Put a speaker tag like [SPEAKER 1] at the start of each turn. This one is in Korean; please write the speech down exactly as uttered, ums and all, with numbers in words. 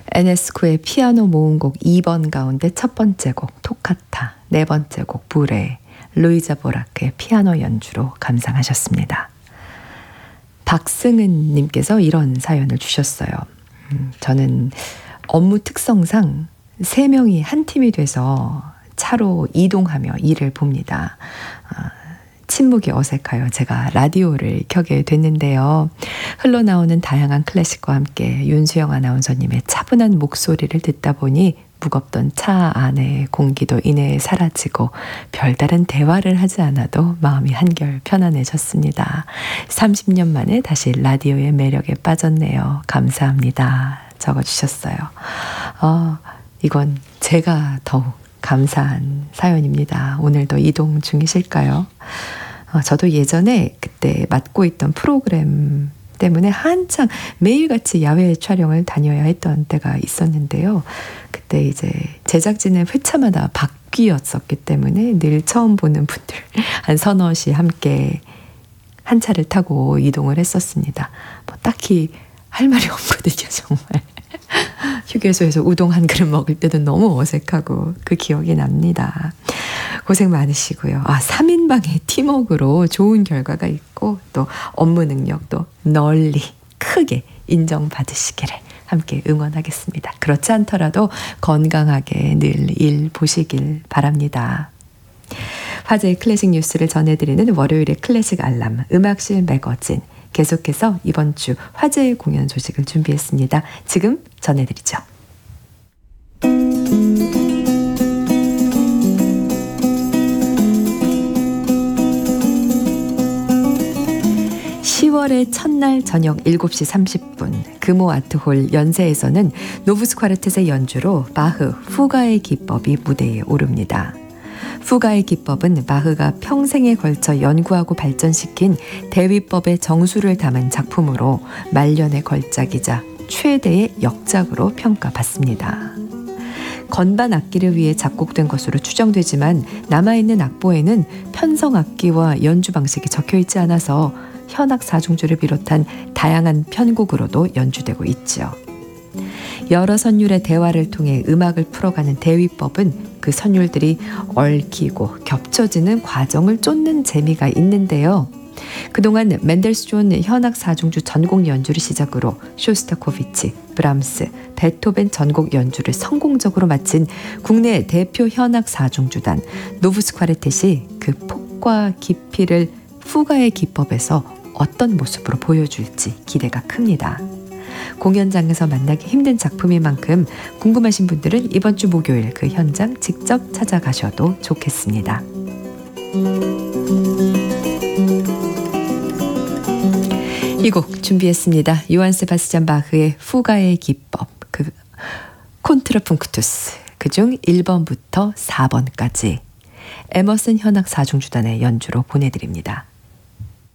[SPEAKER 1] 에네스코의 피아노 모음곡 이 번 가운데 첫 번째 곡 토카타, 네 번째 곡 부레, 루이자 보라크의 피아노 연주로 감상하셨습니다. 박승은 님께서 이런 사연을 주셨어요. 음, 저는 업무 특성상 세 명이 한 팀이 돼서 차로 이동하며 일을 봅니다. 아, 침묵이 어색하여 제가 라디오를 켜게 됐는데요. 흘러나오는 다양한 클래식과 함께 윤수영 아나운서님의 차분한 목소리를 듣다 보니 무겁던 차 안의 공기도 이내 사라지고 별다른 대화를 하지 않아도 마음이 한결 편안해졌습니다. 삼십 년 만에 다시 라디오의 매력에 빠졌네요. 감사합니다. 적어주셨어요. 어, 이건 제가 더욱 감사한 사연입니다. 오늘도 이동 중이실까요? 어, 저도 예전에 그때 맡고 있던 프로그램 때문에 한창 매일같이 야외 촬영을 다녀야 했던 때가 있었는데요. 그때 이제 제작진은 회차마다 바뀌었었기 때문에 늘 처음 보는 분들 한 서너시 함께 한 차를 타고 이동을 했었습니다. 뭐 딱히 할 말이 없거든요, 정말. 휴게소에서 우동 한 그릇 먹을 때도 너무 어색하고 그 기억이 납니다. 고생 많으시고요. 아, 삼 인방의 팀워크로 좋은 결과가 있고 또 업무 능력도 널리 크게 인정받으시기를 함께 응원하겠습니다. 그렇지 않더라도 건강하게 늘 일 보시길 바랍니다. 화제의 클래식 뉴스를 전해드리는 월요일의 클래식 알람 음악실 매거진, 계속해서 이번 주 화제의 공연 소식을 준비했습니다. 지금 전해드리죠. 시월의 첫날 저녁 일곱 시 삼십 분 금호 아트홀 연세에서는 노브스 콰르텟의 연주로 바흐 후가의 기법이 무대에 오릅니다. 후가의 기법은 바흐가 평생에 걸쳐 연구하고 발전시킨 대위법의 정수를 담은 작품으로 말년의 걸작이자 최대의 역작으로 평가받습니다. 건반 악기를 위해 작곡된 것으로 추정되지만 남아있는 악보에는 편성 악기와 연주 방식이 적혀있지 않아서 현악 사중주를 비롯한 다양한 편곡으로도 연주되고 있죠. 여러 선율의 대화를 통해 음악을 풀어가는 대위법은 그 선율들이 얽히고 겹쳐지는 과정을 쫓는 재미가 있는데요. 그동안 맨델스존 현악 사중주 전곡 연주를 시작으로 쇼스타코비치, 브람스, 베토벤 전곡 연주를 성공적으로 마친 국내 대표 현악 사중주단 노브스 콰르텟이 그 폭과 깊이를 후가의 기법에서 어떤 모습으로 보여줄지 기대가 큽니다. 공연장에서 만나기 힘든 작품인 만큼 궁금하신 분들은 이번 주 목요일 그 현장 직접 찾아가셔도 좋겠습니다. 이 곡 준비했습니다. 요한 세바스찬 바흐의 후가의 기법, 그 콘트라풍크투스, 그중 일 번부터 사 번까지 에머슨 현악 사중주단의 연주로 보내드립니다.